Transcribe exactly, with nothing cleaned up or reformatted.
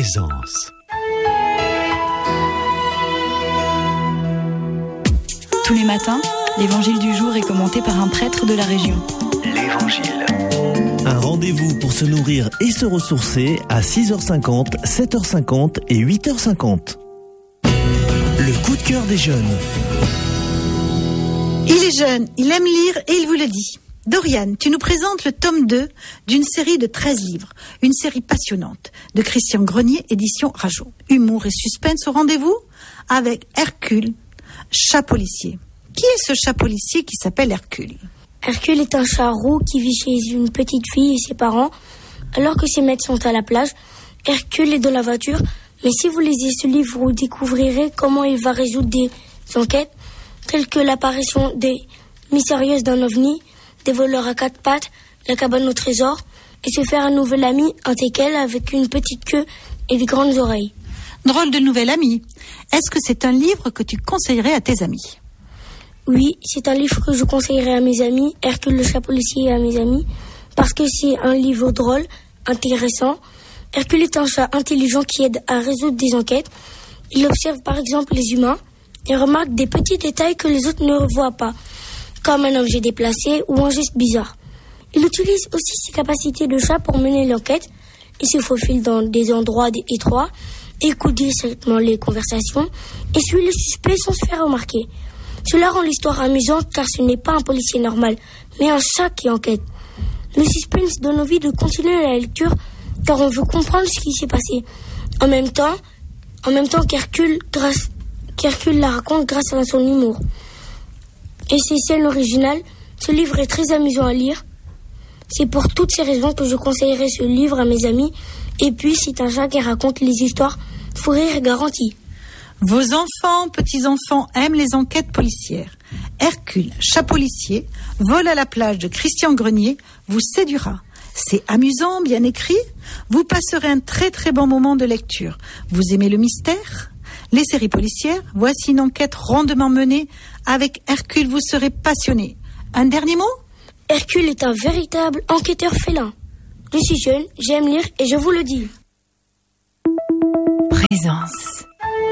Présence. Tous les matins, l'évangile du jour est commenté par un prêtre de la région. L'Évangile. Un rendez-vous pour se nourrir et se ressourcer à six heures cinquante, sept heures cinquante et huit heures cinquante. Le coup de cœur des jeunes. Il est jeune, il aime lire et il vous le dit. Dorian, tu nous présentes le tome deux d'une série de treize livres, une série passionnante de Christian Grenier, édition Rajo. Humour et suspense au rendez-vous avec Hercule, chat policier. Qui est ce chat policier qui s'appelle Hercule ? Hercule est un chat roux qui vit chez une petite fille et ses parents. Alors que ses maîtres sont à la plage, Hercule est dans la voiture. Mais si vous lisez ce livre, vous découvrirez comment il va résoudre des enquêtes telles que l'apparition des mystérieuses d'un ovni, des voleurs à quatre pattes, la cabane au trésor, et se faire un nouvel ami, un teckel avec une petite queue et des grandes oreilles. Drôle de nouvel ami. Est-ce que c'est un livre que tu conseillerais à tes amis ? Oui, c'est un livre que je conseillerais à mes amis, Hercule le chat policier à mes amis, parce que c'est un livre drôle, intéressant. Hercule est un chat intelligent qui aide à résoudre des enquêtes. Il observe par exemple les humains et remarque des petits détails que les autres ne voient pas, comme un objet déplacé ou un geste bizarre. Il utilise aussi ses capacités de chat pour mener l'enquête. Il se faufile dans des endroits étroits, écoute discrètement les conversations et suit les suspects sans se faire remarquer. Cela rend l'histoire amusante car ce n'est pas un policier normal, mais un chat qui enquête. Le suspense donne envie de continuer la lecture car on veut comprendre ce qui s'est passé. En même temps, en même temps qu'Hercule, grâce, qu'Hercule la raconte grâce à son humour. Et ses scènes originales, ce livre est très amusant à lire. C'est pour toutes ces raisons que je conseillerais ce livre à mes amis. Et puis, c'est un chat qui raconte les histoires, fou rire garanti. Vos enfants, petits-enfants aiment les enquêtes policières. Hercule, chat policier, Vol à la plage de Christian Grenier vous séduira. C'est amusant, bien écrit. Vous passerez un très très bon moment de lecture. Vous aimez le mystère ? Les séries policières, voici une enquête rondement menée. Avec Hercule, vous serez passionné. Un dernier mot ? Hercule est un véritable enquêteur félin. Je suis jeune, j'aime lire et je vous le dis. Présence.